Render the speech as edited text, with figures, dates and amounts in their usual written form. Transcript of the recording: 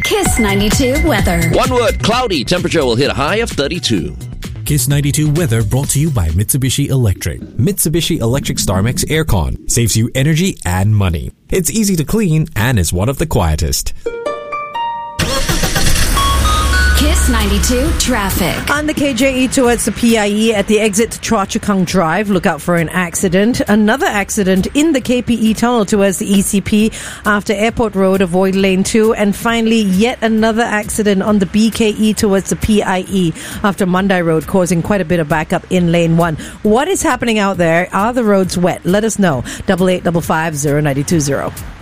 Kiss 92 weather. One word, cloudy. Temperature will hit a high of 32. Kiss 92 weather brought to you by Mitsubishi Electric. Mitsubishi Electric StarMax Aircon saves you energy and money. It's easy to clean and is one of the quietest. Kiss 92 traffic. On the KJE towards the PIE at the exit to Choa Chu Kang Drive, look out for an accident. Another accident in the KPE tunnel towards the ECP after Airport Road, avoid lane 2. And finally, yet another accident on the BKE towards the PIE after Mandai Road, causing quite a bit of backup in lane 1. What is happening out there? Are the roads wet? Let us know. 8855 0920.